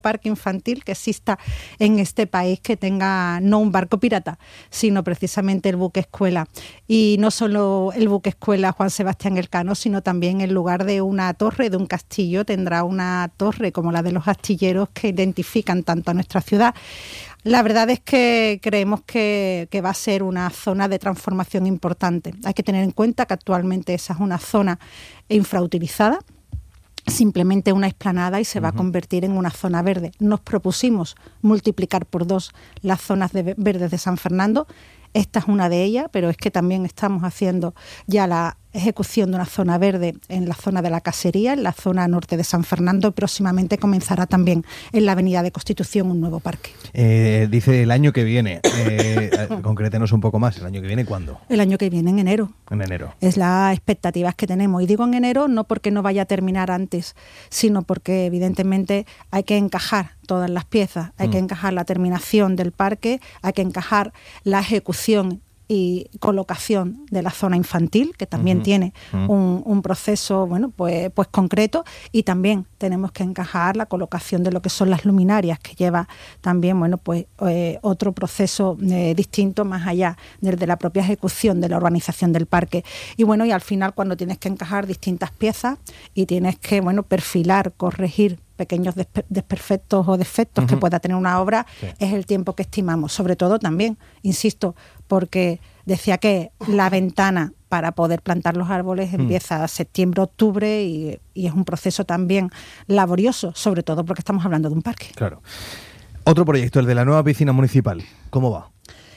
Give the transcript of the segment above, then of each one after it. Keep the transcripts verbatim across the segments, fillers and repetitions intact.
parque infantil que exista en este país que tenga no un barco pirata, sino precisamente el buque escuela. Y no solo el buque escuela Juan Sebastián Elcano, sino también en lugar de una torre, de un castillo, tendrá una torre como la de los astilleros que identifican tanto a nuestra ciudad. La verdad es que creemos que, que va a ser una zona de transformación importante. Hay que tener en cuenta que actualmente esa es una zona infrautilizada, simplemente una explanada, y se va uh-huh. a convertir en una zona verde. Nos propusimos multiplicar por dos las zonas de verdes de San Fernando. Esta es una de ellas, pero es que también estamos haciendo ya la ejecución de una zona verde en la zona de la Casería, en la zona norte de San Fernando, y próximamente comenzará también en la Avenida de Constitución un nuevo parque. Eh, dice el año que viene, eh, concrétenos un poco más, ¿el año que viene cuándo? El año que viene, en enero. En enero. Es las expectativas que tenemos, y digo en enero no porque no vaya a terminar antes, sino porque evidentemente hay que encajar todas las piezas, hay mm. que encajar la terminación del parque, hay que encajar la ejecución y colocación de la zona infantil, que también uh-huh. tiene uh-huh. un, un proceso bueno pues, pues concreto, y también tenemos que encajar la colocación de lo que son las luminarias, que lleva también bueno pues eh, otro proceso eh, distinto más allá de, de la propia ejecución de la urbanización del parque. Y bueno, y al final cuando tienes que encajar distintas piezas y tienes que bueno perfilar, corregir pequeños despe- desperfectos o defectos uh-huh. que pueda tener una obra, sí. es el tiempo que estimamos. Sobre todo también, insisto, porque decía que la ventana para poder plantar los árboles mm. empieza a septiembre, octubre, y, y es un proceso también laborioso, sobre todo porque estamos hablando de un parque. Claro. Otro proyecto, el de la nueva piscina municipal. ¿Cómo va?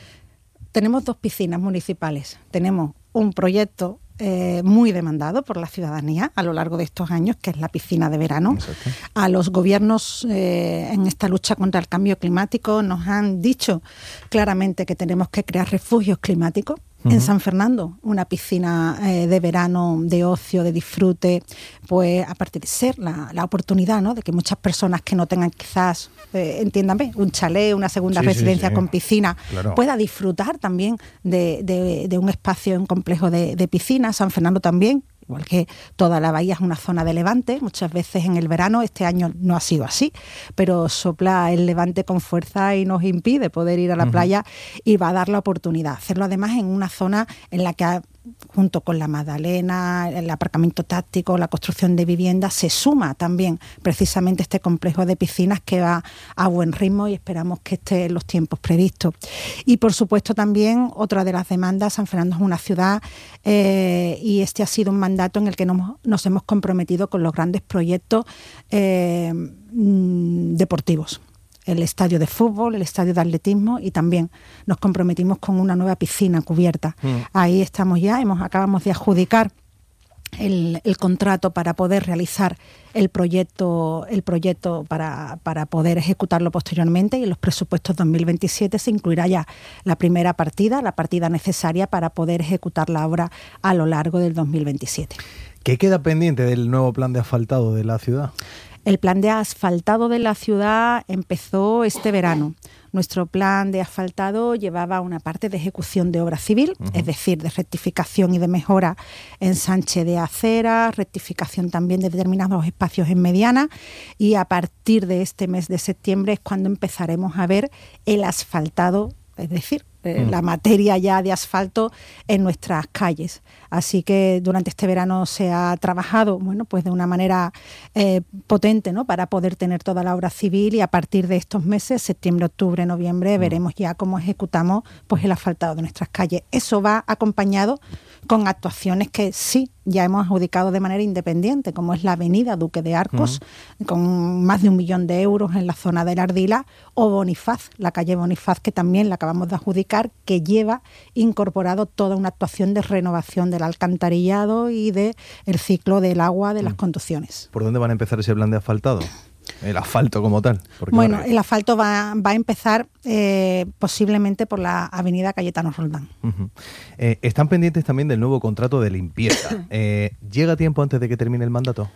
Tenemos dos piscinas municipales. Tenemos un proyecto Eh, muy demandado por la ciudadanía a lo largo de estos años, que es la piscina de verano. Exacto. A los gobiernos eh, en esta lucha contra el cambio climático nos han dicho claramente que tenemos que crear refugios climáticos. Uh-huh. En San Fernando, una piscina eh, de verano, de ocio, de disfrute, pues a partir de ser la, la oportunidad, ¿no?, de que muchas personas que no tengan quizás, eh, entiéndame, un chalet, una segunda sí, residencia sí, sí. con piscina, claro. pueda disfrutar también de, de, de un espacio, un complejo de, de piscina. San Fernando también, igual que toda la bahía, es una zona de levante. Muchas veces en el verano, este año no ha sido así, pero sopla el levante con fuerza y nos impide poder ir a la uh-huh. playa, y va a dar la oportunidad. Hacerlo además en una zona en la que ha, junto con la Magdalena, el aparcamiento táctico, la construcción de viviendas, se suma también precisamente este complejo de piscinas que va a buen ritmo, y esperamos que esté en los tiempos previstos. Y por supuesto también otra de las demandas, San Fernando es una ciudad eh, y este ha sido un mandato en el que nos, nos hemos comprometido con los grandes proyectos eh, deportivos. El estadio de fútbol, el estadio de atletismo, y también nos comprometimos con una nueva piscina cubierta. Mm. Ahí estamos ya, hemos acabamos de adjudicar el, el contrato para poder realizar el proyecto, el proyecto para, para poder ejecutarlo posteriormente, y en los presupuestos dos mil veintisiete se incluirá ya la primera partida, la partida necesaria para poder ejecutar la obra a lo largo del dos mil veintisiete. ¿Qué queda pendiente del nuevo plan de asfaltado de la ciudad? El plan de asfaltado de la ciudad empezó este verano. Nuestro plan de asfaltado llevaba una parte de ejecución de obra civil, uh-huh. es decir, de rectificación y de mejora, ensanche de aceras, rectificación también de determinados espacios en mediana, y a partir de este mes de septiembre es cuando empezaremos a ver el asfaltado, es decir, eh, mm. la materia ya de asfalto en nuestras calles. Así que durante este verano se ha trabajado, bueno, pues de una manera eh, potente, ¿no?, para poder tener toda la obra civil, y a partir de estos meses, septiembre, octubre, noviembre, mm. veremos ya cómo ejecutamos pues el asfaltado de nuestras calles. Eso va acompañado con actuaciones que sí ya hemos adjudicado de manera independiente, como es la avenida Duque de Arcos, uh-huh. con más de un millón de euros en la zona de la Ardila, o Bonifaz, la calle Bonifaz, que también la acabamos de adjudicar, que lleva incorporado toda una actuación de renovación del alcantarillado y de el ciclo del agua de uh-huh. las conducciones. ¿Por dónde van a empezar ese plan de asfaltado? El asfalto como tal. Bueno, el asfalto va, va a empezar eh, posiblemente por la avenida Cayetano Roldán. Uh-huh. Eh, están pendientes también del nuevo contrato de limpieza. Eh, ¿Llega tiempo antes de que termine el mandato?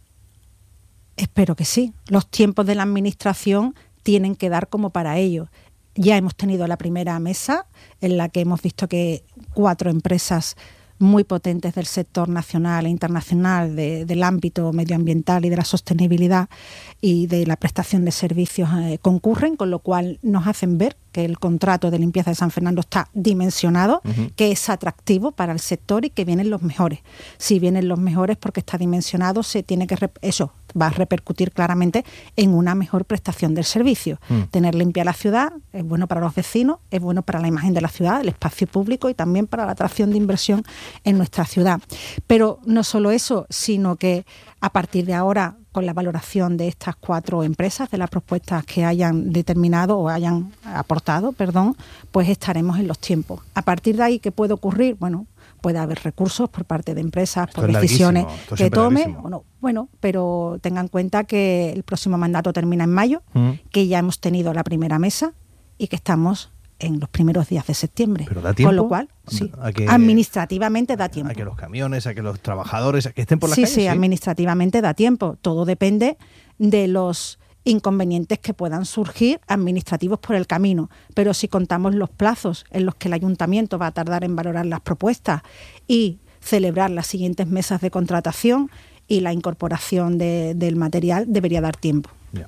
Espero que sí. Los tiempos de la administración tienen que dar como para ello. Ya hemos tenido la primera mesa en la que hemos visto que cuatro empresas muy potentes del sector nacional e internacional, de, del ámbito medioambiental y de la sostenibilidad y de la prestación de servicios eh, concurren, con lo cual nos hacen ver que el contrato de limpieza de San Fernando está dimensionado, uh-huh. que es atractivo para el sector y que vienen los mejores. Si vienen los mejores porque está dimensionado, se tiene que eso va a repercutir claramente en una mejor prestación del servicio. Uh-huh. Tener limpia la ciudad es bueno para los vecinos, es bueno para la imagen de la ciudad, el espacio público y también para la atracción de inversión en nuestra ciudad. Pero no solo eso, sino que a partir de ahora, con la valoración de estas cuatro empresas, de las propuestas que hayan determinado o hayan aportado, perdón, pues estaremos en los tiempos. A partir de ahí, ¿qué puede ocurrir? Bueno, puede haber recursos por parte de empresas, esto por decisiones que tomen. Bueno, bueno, pero tengan en cuenta que el próximo mandato termina en mayo, mm. que ya hemos tenido la primera mesa y que estamos en los primeros días de septiembre. ¿Pero da tiempo? Con lo cual, sí, a que, administrativamente da tiempo. A que los camiones, a que los trabajadores, a que estén por las sí, calles. Sí, sí, administrativamente da tiempo. Todo depende de los inconvenientes que puedan surgir administrativos por el camino. Pero si contamos los plazos en los que el ayuntamiento va a tardar en valorar las propuestas y celebrar las siguientes mesas de contratación y la incorporación de, del material, debería dar tiempo. Yeah.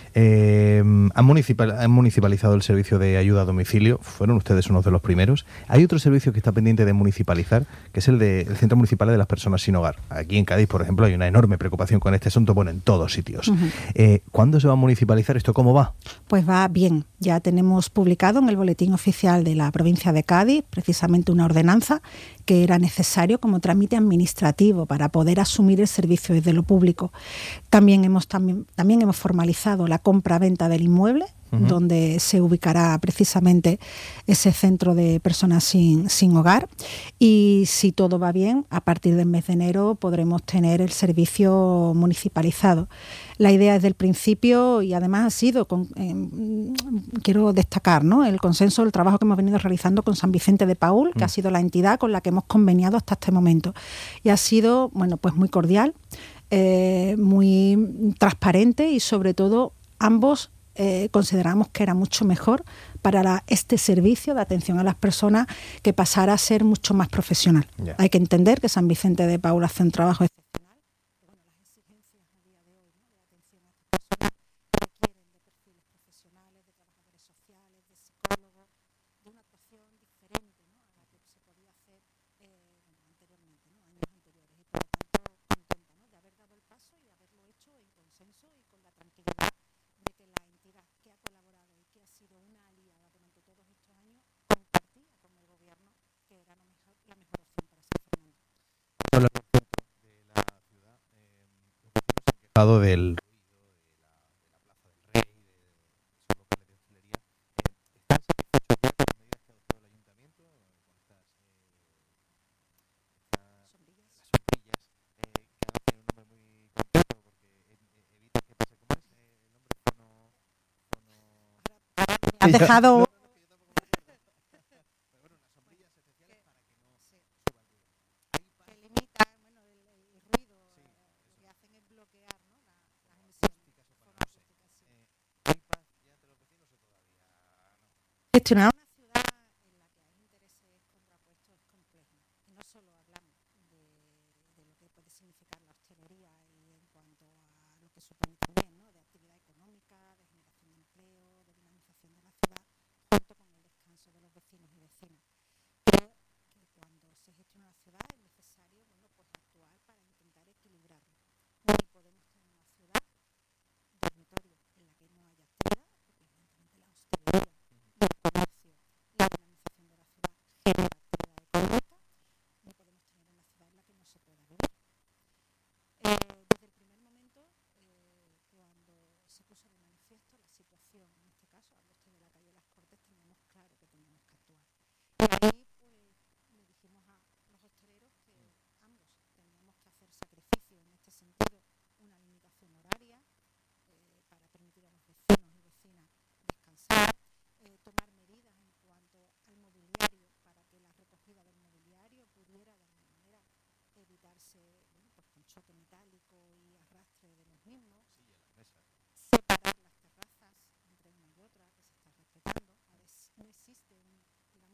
Eh, han, municipal, han municipalizado el servicio de ayuda a domicilio, fueron ustedes unos de los primeros. Hay otro servicio que está pendiente de municipalizar, que es el del de, Centro Municipal de las Personas Sin Hogar. Aquí en Cádiz, por ejemplo, hay una enorme preocupación con este asunto, bueno, en todos sitios. Uh-huh. eh, ¿Cuándo se va a municipalizar esto? ¿Cómo va? Pues va bien. Ya tenemos publicado en el Boletín Oficial de la provincia de Cádiz precisamente una ordenanza que era necesario como trámite administrativo para poder asumir el servicio desde lo público. También hemos, también, también hemos formalizado la compra-venta del inmueble, uh-huh. donde se ubicará precisamente ese centro de personas sin, sin hogar. Y si todo va bien, a partir del mes de enero podremos tener el servicio municipalizado. La idea desde el principio, y además ha sido, con, eh, quiero destacar, ¿no?, el consenso del trabajo que hemos venido realizando con San Vicente de Paúl, que uh-huh. ha sido la entidad con la que hemos conveniado hasta este momento. Y ha sido, bueno, pues muy cordial, eh, muy transparente y sobre todo ambos eh, consideramos que era mucho mejor para la, este servicio de atención a las personas que pasara a ser mucho más profesional. Yeah. Hay que entender que San Vicente de Paúl hace un trabajo excepcional. Bueno, las exigencias a día de hoy, ¿no?, de atención a estas personas requieren de perfiles profesionales, de trabajadores sociales, de psicólogos, de una actuación diferente, ¿no?, a la que se podía hacer eh, anteriormente, ¿no?, años anteriores. Y por lo tanto, contenta, ¿no?, de haber dado el paso y haberlo hecho en consenso y con la tranquilidad de que la entidad que ha colaborado y que ha sido una aliada durante todos estos años compartía con el gobierno que era la mejor, la mejor opción para San Fernando. De la ciudad, eh, los vecinos se han quejado del ruido de la, de la Plaza del Rey, de, de esos locales de hostelería. Eh, ¿Están satisfechos ya con las medidas que ha adoptado el ayuntamiento? Con estas, eh, estas sombrillas, las sombrillas, eh, que además tienen un nombre muy concreto porque evita que pase como es eh, el nombre fono... fono... Me has dejado... Gestionar una ciudad en la que hay intereses contrapuestos es complejo. Y no solo hablamos de, de lo que puede significar la hostelería y en cuanto a lo que supone también, ¿no?, de actividad económica, de generación de empleo, de dinamización de la ciudad, junto con el descanso de los vecinos y vecinas. Creo que cuando se gestiona una ciudad es necesario, bueno, pues actuar para intentar equilibrarlo. Ni podemos tener una ciudad dormitorio en la que no haya actividad, porque evidentemente la hostelería, del comercio, la dinamización de la ciudad genera actividad económica. No podemos tener una ciudad en la que no se pueda vivir. Eh, desde el primer momento, eh, cuando se puso de manifiesto la situación, en este caso, hablo usted de la calle Las Cortes, teníamos claro que teníamos que actuar. Y ahí, pues, le dijimos a los hosteleros que ambos teníamos que hacer sacrificios en este sentido, una limitación horaria eh, para permitir a los vecinos y vecinas descansar. Eh, tomar medidas en cuanto al mobiliario para que la recogida del mobiliario pudiera de alguna manera evitarse, bueno, pues con choque metálico y arrastre de los mismos. Sí, separar las terrazas entre una y otra, que se está respetando. A veces no existe un, digamos, una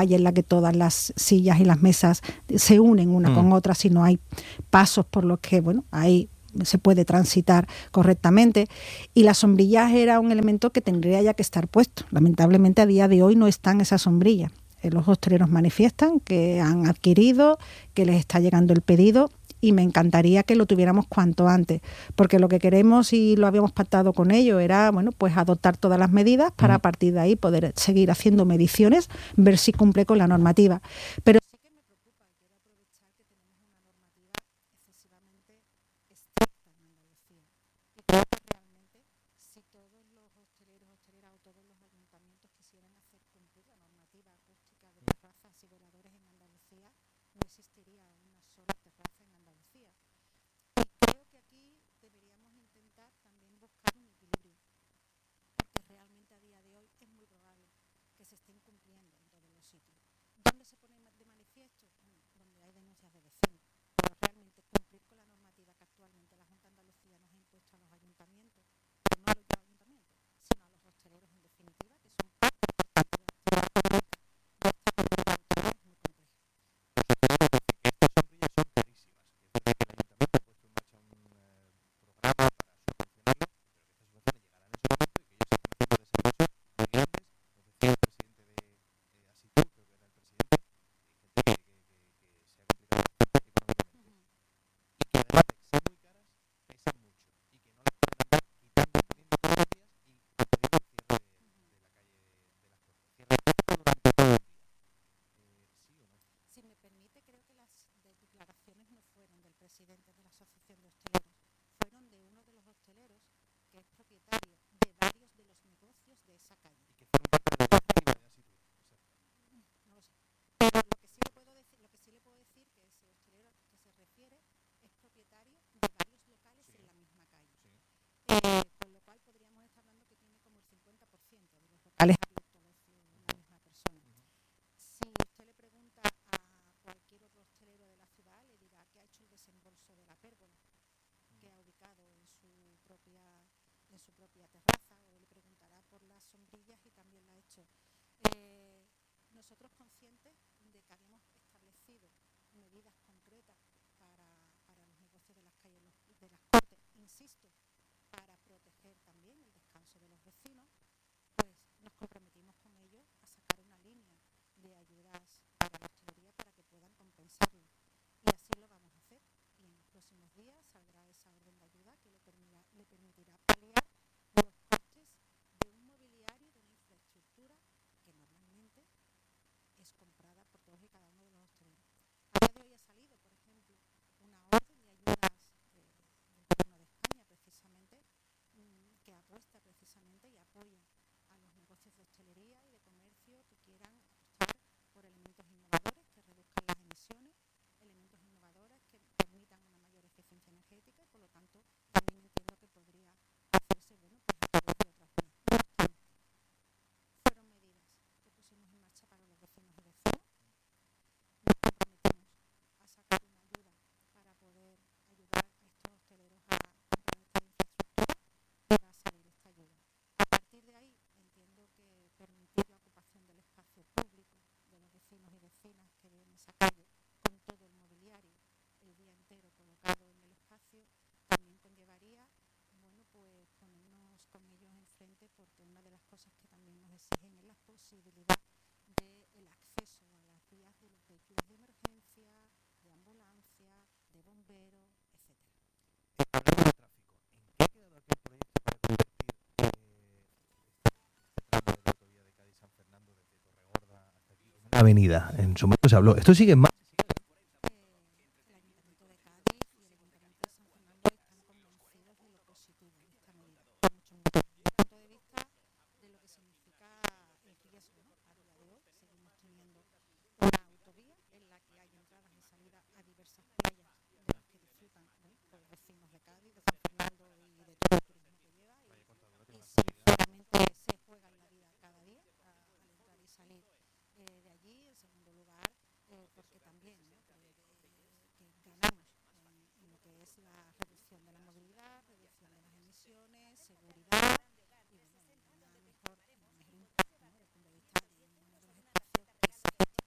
calle en la que todas las sillas y las mesas se unen una mm. con otra, sino hay pasos por los que, bueno, ahí se puede transitar correctamente, y las sombrillas era un elemento que tendría ya que estar puesto. Lamentablemente a día de hoy no están esas sombrillas. Eh, los hosteleros manifiestan que han adquirido, que les está llegando el pedido, y me encantaría que lo tuviéramos cuanto antes, porque lo que queremos, y lo habíamos pactado con ellos, era, bueno, pues adoptar todas las medidas para mm. a partir de ahí poder seguir haciendo mediciones, ver si cumple con la normativa. Pero sí que me preocupa, y quiero aprovechar que tenemos una normativa excesivamente estricta en Andalucía. Y creo que realmente, si todos los hosteleros, hosteleras o todos los ayuntamientos quisieran hacer cumplir la normativa acústica de terrazas y veladores en Andalucía, no existiría una sola terraza en Andalucía. Y creo que aquí deberíamos intentar también buscar un equilibrio, porque realmente a día de hoy es muy probable que se estén cumpliendo en todos los sitios. ¿Dónde se pone de manifiesto? Donde hay denuncias de vecinos. Pero realmente cumplir con la normativa que actualmente la Junta de Andalucía nos ha impuesto a los ayuntamientos, pero no a los ayuntamientos, sino a los hosteleros en definitiva, que son parte importante de la actividad económica de esta comunidad autónoma, es muy complejo. Estas sombrillas son carísimas. Es verdad que el ayuntamiento ha puesto en marcha un eh, programa para subvencionarlo, pero que estas subvenciones llegarán en su momento y que ellos están haciendo desembolsos muy grandes. Nos decía el presidente de eh, Asitur, creo que era el presidente, y gente que, que, que, que se ha complicado bastante económicamente. Uh-huh. Y que además de ser muy caras, pesan mucho. Y que no las pueden andar quitando y poniendo todos los días y impidiendo el cierre de, de la calle de, de las Cortes. Cierre durante todo el día. Si me permite, creo que las declaraciones no fueron del presidente de la Asociación de Hosteleros, fueron de uno de los hosteleros que es propietario de varios de los negocios de esa calle. Y que fueron parte de la normativa de Asitur. No lo sé. Pero lo que sí le puedo decir, lo que sí le puedo decir que ese hostelero que se refiere es propietario de varios locales sí. en la misma calle. Sí. Eh, con lo cual podríamos estar hablando que tiene como el cincuenta por ciento de los locales abiertos la misma persona. Uh-huh. Si usted le pregunta a cualquier otro hostelero de la ciudad, le dirá que ha hecho el desembolso de la pérgola, que ha ubicado en su propia en su propia terraza, o le preguntará por las sombrillas y también la ha hecho. Eh, nosotros conscientes de que habíamos establecido medidas concretas para, para los negocios de las calles de las Cortes, insisto, para proteger también el descanso de los vecinos, pues nos comprometimos con ellos a sacar una línea de ayudas para la hostelería para que puedan compensarlo. Y así lo vamos a hacer. Y en los próximos días saldrá esa orden de ayuda que le permitirá, le permitirá paliar los costes de un mobiliario, de una infraestructura que normalmente es comprada por todos y cada uno de los hosteleros. A día de hoy ha salido, por ejemplo, una orden de ayudas eh, del Gobierno de España, precisamente, mmm, que apuesta precisamente y apoya a los negocios de hostelería y de comercio que quieran apostar por elementos innovadores que reduzcan las emisiones, elementos innovadores que permitan una mayor eficiencia energética, y por lo tanto también entiendo que podría hacerse, bueno, pues a través de otras vías. No obstante, fueron medidas que pusimos en marcha para los vecinos y vecinas. Nos comprometimos a sacar una ayuda para poder ayudar a estos hosteleros a comprar esta infraestructura, y va a salir esta ayuda. A partir de ahí, entiendo que permitir la ocupación del espacio público de los vecinos y vecinas que ven esa calle con todo el mobiliario el día entero colocado en el espacio también conllevaría, bueno, pues ponernos con ellos enfrente, porque una de las cosas que también nos exigen es la posibilidad del acceso a las vías de los vehículos de emergencia, de ambulancia, de bomberos, etcétera. Hablando de tráfico, ¿en qué ha quedado aquel proyecto para convertir eh, este tramo de la autovía de Cádiz-San Fernando desde Torregorda hasta aquí en una avenida? En su momento se habló. ¿Esto sigue en marcha? Porque también, ¿no?, que, que ganamos en, en lo que es la reducción de la movilidad, reducción de las emisiones, seguridad y, bueno, una mejor, un mejor impacto, ¿no?, desde el punto de vista de uno de los espacios que se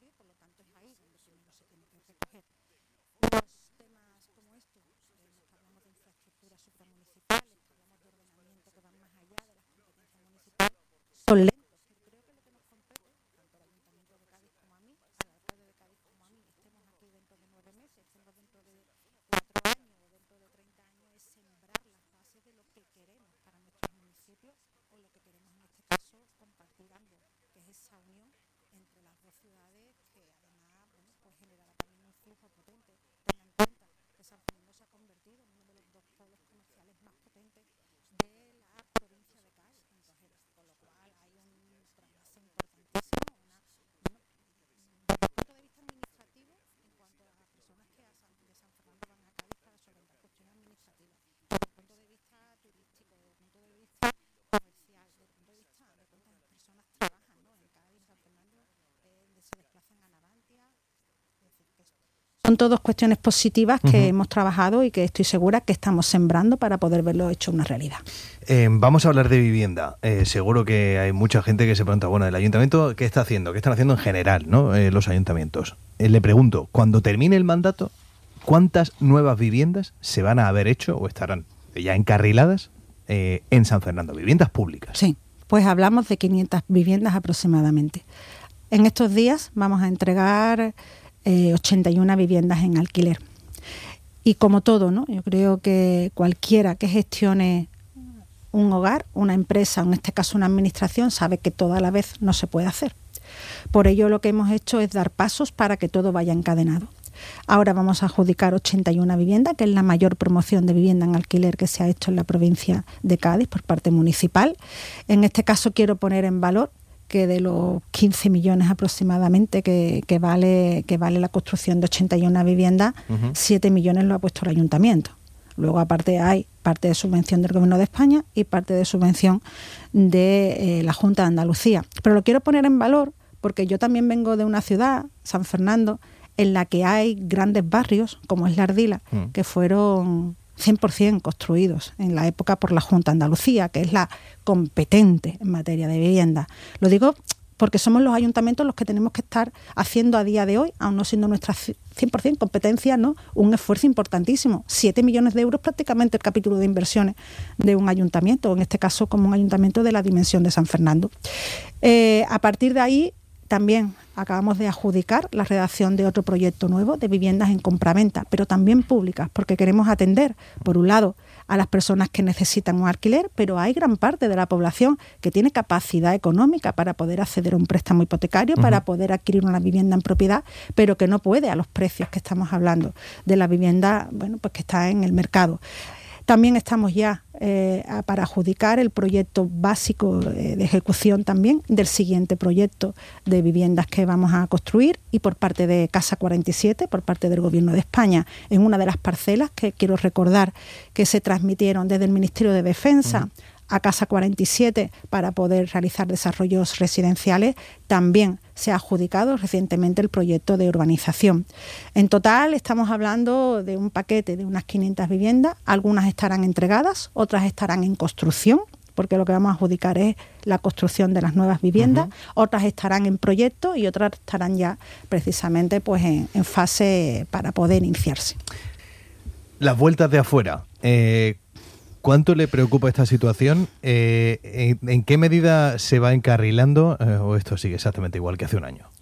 territorio, y por lo tanto es ahí donde primero se tiene que recoger. Los temas como estos, eh, hablamos de infraestructuras supramunicipales, hablamos de ordenamiento que van más allá de las competencias municipales, son lentos. Creo que lo que nos compete, tanto al Ayuntamiento de Cádiz como a mí, al alcalde de Cádiz como a mí, estemos aquí dentro de nueve meses, estemos dentro de cuatro años o dentro de treinta años, es sembrar las bases de lo que queremos para nuestros municipios, o lo que queremos en este caso compartir algo, que es esa unión entre las dos ciudades, que además, bueno, pues generará también un flujo potente. Tengan en cuenta que San Fernando se ha convertido en uno de los dos polos comerciales más potentes de la provincia de Cádiz, entonces, con lo cual hay un trasvase importantísimo, una, bueno, desde el punto de vista administrativo, en cuanto a las personas que a San, de San Fernando van a Cádiz para solventar cuestiones administrativas, desde el punto de vista turístico, desde el punto de vista comercial, desde el punto de vista de cuántas personas trabajan, ¿no?, en Cádiz, San Fernando, eh, se desplazan a Navantia. Es decir, que son todas cuestiones positivas que uh-huh. hemos trabajado y que estoy segura que estamos sembrando para poder verlo hecho una realidad. Eh, vamos a hablar de vivienda. Eh, seguro que hay mucha gente que se pregunta, bueno, ¿el ayuntamiento qué está haciendo? ¿Qué están haciendo en general, ¿no? eh, los ayuntamientos? Eh, le pregunto, cuando termine el mandato, ¿cuántas nuevas viviendas se van a haber hecho o estarán ya encarriladas eh, en San Fernando? Viviendas públicas. Sí, pues hablamos de quinientas viviendas aproximadamente. En estos días vamos a entregar eh, ochenta y una viviendas en alquiler. Y como todo, ¿no?, yo creo que cualquiera que gestione un hogar, una empresa, en este caso una administración, sabe que todo a la vez no se puede hacer. Por ello lo que hemos hecho es dar pasos para que todo vaya encadenado. Ahora vamos a adjudicar ochenta y una viviendas, que es la mayor promoción de vivienda en alquiler que se ha hecho en la provincia de Cádiz por parte municipal. En este caso quiero poner en valor que de los quince millones aproximadamente que, que, vale, que vale la construcción de ochenta y una viviendas, uh-huh. siete millones lo ha puesto el ayuntamiento. Luego aparte hay parte de subvención del Gobierno de España y parte de subvención de eh, la Junta de Andalucía. Pero lo quiero poner en valor porque yo también vengo de una ciudad, San Fernando, en la que hay grandes barrios, como es la Ardila, uh-huh. que fueron cien por ciento construidos en la época por la Junta de Andalucía, que es la competente en materia de vivienda. Lo digo porque somos los ayuntamientos los que tenemos que estar haciendo a día de hoy, aun no siendo nuestra cien por ciento competencia, ¿no?, un esfuerzo importantísimo. Siete millones de euros prácticamente el capítulo de inversiones de un ayuntamiento, en este caso como un ayuntamiento de la dimensión de San Fernando. Eh, a partir de ahí, también acabamos de adjudicar la redacción de otro proyecto nuevo de viviendas en compraventa, pero también públicas, porque queremos atender, por un lado, a las personas que necesitan un alquiler, pero hay gran parte de la población que tiene capacidad económica para poder acceder a un préstamo hipotecario, uh-huh. para poder adquirir una vivienda en propiedad, pero que no puede a los precios que estamos hablando de la vivienda, bueno, pues que está en el mercado. También estamos ya eh, para adjudicar el proyecto básico eh, de ejecución también del siguiente proyecto de viviendas que vamos a construir, y por parte de Casa cuarenta y siete, por parte del Gobierno de España, en una de las parcelas que quiero recordar que se transmitieron desde el Ministerio de Defensa, uh-huh. a Casa cuarenta y siete para poder realizar desarrollos residenciales. También se ha adjudicado recientemente el proyecto de urbanización. En total estamos hablando de un paquete de unas quinientas viviendas, algunas estarán entregadas, otras estarán en construcción, porque lo que vamos a adjudicar es la construcción de las nuevas viviendas, uh-huh. otras estarán en proyecto y otras estarán ya precisamente pues en, en fase para poder iniciarse. Las vueltas de afuera, eh, ¿cuánto le preocupa esta situación? Eh, ¿en, ¿En qué medida se va encarrilando eh, o esto sigue exactamente igual que hace un año?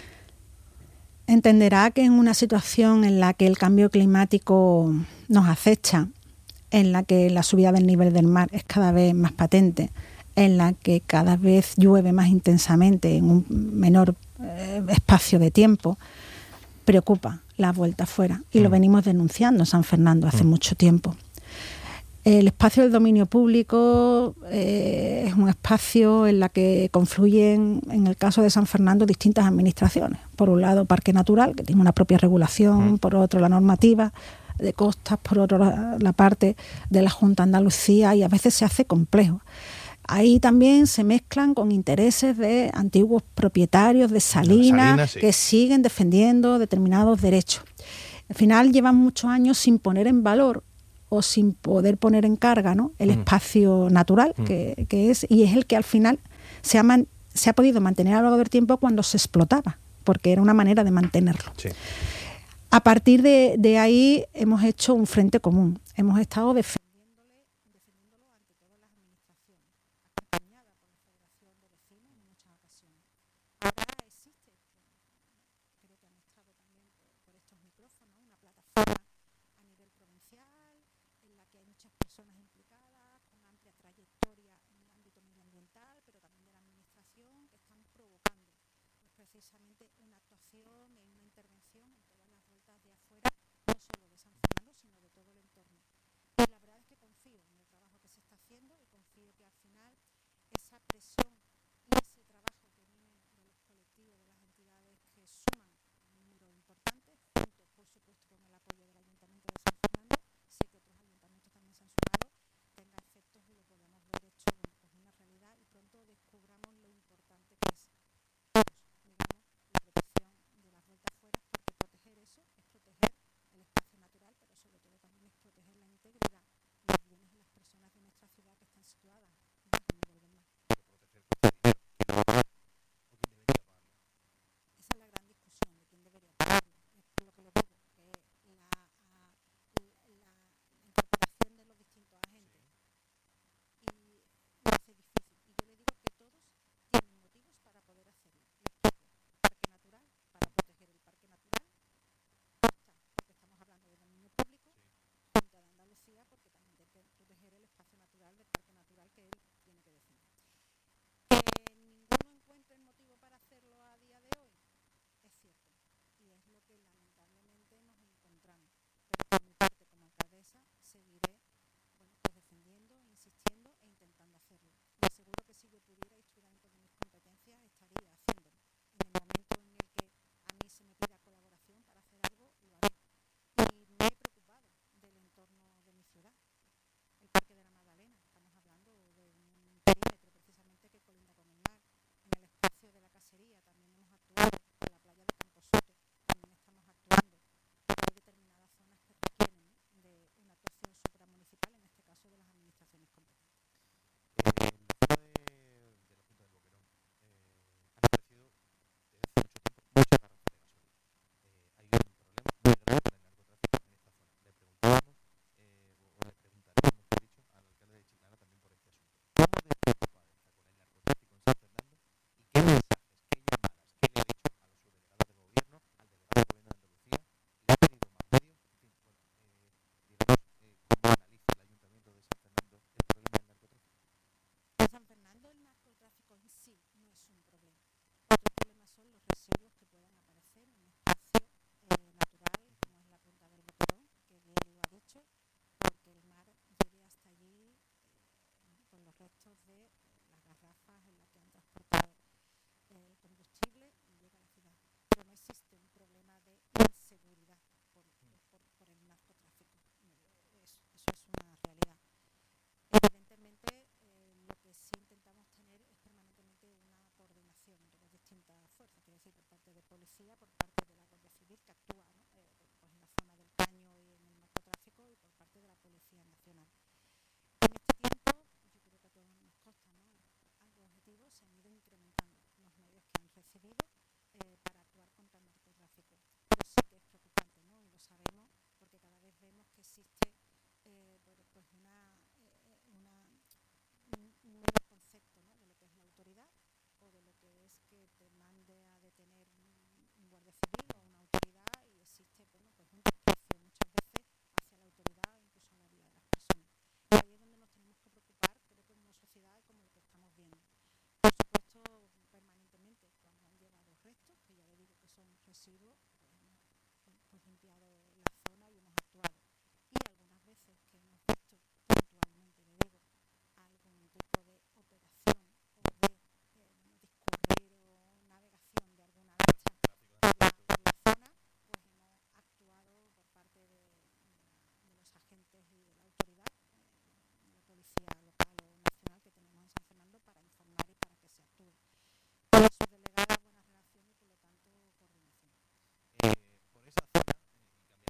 Entenderá que en una situación en la que el cambio climático nos acecha, en la que la subida del nivel del mar es cada vez más patente, en la que cada vez llueve más intensamente en un menor eh, espacio de tiempo, preocupa la vuelta afuera. Y mm. lo venimos denunciando en San Fernando hace mm. mucho tiempo. El espacio del dominio público eh, es un espacio en la que confluyen, en el caso de San Fernando, distintas administraciones. Por un lado, Parque Natural, que tiene una propia regulación, mm. por otro, la normativa de costas, por otro, la, la parte de la Junta de Andalucía, y a veces se hace complejo. Ahí también se mezclan con intereses de antiguos propietarios de Salinas, Salina, sí. que siguen defendiendo determinados derechos. Al final llevan muchos años sin poner en valor o sin poder poner en carga, ¿no?, el mm. espacio natural mm. que, que es, y es el que al final se ha, man, se ha podido mantener a lo largo del tiempo cuando se explotaba, porque era una manera de mantenerlo. Sí. A partir de, de ahí hemos hecho un frente común. Hemos estado defendiéndole, defendiéndolo ante todas las administraciones, acompañada por la Federación de Vecinos en muchas ocasiones. Ahora existe, creo que han estado también por, por estos micrófonos, una plataforma a nivel provincial en la que hay muchas personas implicadas con amplia trayectoria en el ámbito medioambiental, pero también de la administración, que están provocando pues, precisamente una actuación y una intervención en todas las vueltas de afuera, no solo de San Fernando, sino de todo el entorno. Y la verdad es que confío en el trabajo que se está haciendo y confío que al final esa presión y ese trabajo que viene de los colectivos, de las entidades que suman un número importante, junto por supuesto con el apoyo del Ayuntamiento de San Fernando, sé que otros ayuntamientos también se han sumado, tenga efectos y lo podamos ver hecho bueno, pues una realidad y pronto descubramos lo importante que es digamos, la protección de las vueltas fuera, porque proteger eso es proteger el espacio natural, pero sobre todo también es proteger la integridad, los bienes y las personas de nuestra ciudad que están situadas bajo el nivel del mar. Esa es la gran discusión de quién debería pagarlo. Es por lo que le digo, que la, a, la, la incorporación de los distintos agentes y lo hace difícil. Y yo le digo que todos tienen motivos para poder hacerlo. Parque natural, para proteger el parque natural, costa, porque estamos hablando de dominio público, Junta de Andalucía, porque también tiene que proteger el espacio natural del parque natural que él tiene que defender. Que ninguno encuentre el motivo para hacerlo a día de hoy, es cierto, y es lo que lamentablemente nos encontramos. Pero por mi parte, como alcaldesa, seguiré bueno, pues defendiendo, insistiendo e intentando hacerlo. Y aseguro que si yo pudiera y estuviera dentro de mis competencias, estaría haciéndolo. En el momento en el que a mí se me pida colaboración para hacer algo, lo haré. Y me he preocupado del entorno de mi ciudad, el Parque de la Magdalena. Estamos hablando de un perímetro precisamente que colinda con el mar. En el espacio de la casería también hemos actuado, en la playa de Camposoto también estamos actuando. Pero hay determinadas zonas que requieren, ¿no?, de una actuación supramunicipal, en este caso de las administraciones competentes. Eh, la zona de, de la Punta del Boquerón eh, han aparecido desde hace mucho tiempo muchas garrafas de gasolina. Eh, hay un problema muy grave con el narcotráfico en esta zona. Le preguntábamos, eh, o le preguntaremos, mejor dicho, al alcalde de Chiclana también por este asunto. ¿Cómo de preocupado está con el narcotráfico en San Fernando y qué mensajes, qué llamadas, qué le ha dicho a los subdelegados del gobierno, al delegado del gobierno de Andalucía? ¿Le ha pedido más medios? En fin, bueno, eh, digamos, eh, ¿cómo analiza el Ayuntamiento de San Fernando el problema del narcotráfico? En San Fernando el narcotráfico en sí no es un problema. Otro problema son los residuos que puedan aparecer en un espacio eh, natural como es la Punta del Boquerón, que bien lo ha dicho, porque el mar llegue hasta allí eh, con los restos de eh, las garrafas en las que han transportado eh, el combustible y llega a la ciudad. Pero no existe un problema de inseguridad por, por, por el narcotráfico. Eh, eso, eso es una realidad. Evidentemente, eh, lo que sí intentamos tener es permanentemente una coordinación entre las distintas fuerzas, quiero decir, por parte de policía, por parte de la Guardia Civil, que actúa, ¿no?, eh, pues en la zona del Caño y en el narcotráfico, y por parte de la Policía Nacional. En este tiempo, yo creo que a todos nos consta, ¿no?, algo objetivo, se han ido incrementando los medios que han recibido eh, para actuar contra el narcotráfico. Pero sí que es preocupante, ¿no?, y lo sabemos, porque cada vez vemos que existe eh, bueno, pues una, eh, una, un, un nuevo concepto, ¿no?, de lo que es la autoridad o de lo que es que te mande a detener un, un guardia civil o una autoridad, y existe bueno, pues un desprecio muchas veces hacia la autoridad e incluso a la vida de las personas. Y ahí es donde nos tenemos que preocupar, creo que como sociedad y como lo que estamos viendo. Por supuesto, permanentemente, cuando han llegado restos, que ya le digo que son residuos, pues hemos pues, limpiado la zona y hemos actuado. Y algunas veces que hemos visto puntualmente, le digo, algún tipo de operación o de eh, bueno, discurrir o navegación de alguna lancha por la, por la zona, pues hemos actuado por parte de, de, la, de los agentes y de la autoridad, eh, de la policía local o nacional que tenemos en San Fernando, para informar y para que se actúe. Con la subdelegada buena relación y por lo tanto coordinación. Eh, por esa zona, eh, y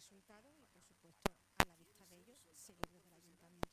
resultados y, por supuesto, a la vista de ellos, seguir desde el ayuntamiento